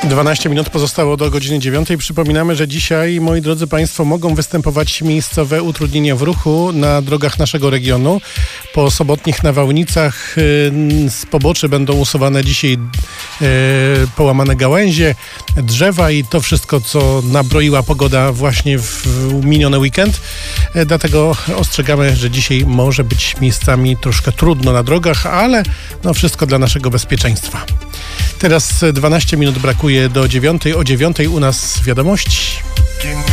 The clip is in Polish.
12 minut pozostało do godziny 9. Przypominamy, że dzisiaj, moi drodzy Państwo, mogą występować miejscowe utrudnienia w ruchu na drogach naszego regionu. Po sobotnich nawałnicach z poboczy będą usuwane dzisiaj połamane gałęzie, drzewa i to wszystko, co nabroiła pogoda właśnie w miniony weekend. Dlatego ostrzegamy, że dzisiaj może być miejscami troszkę trudno na drogach, ale wszystko dla naszego bezpieczeństwa. Teraz 12 minut brakuje do 9. O 9 u nas wiadomości.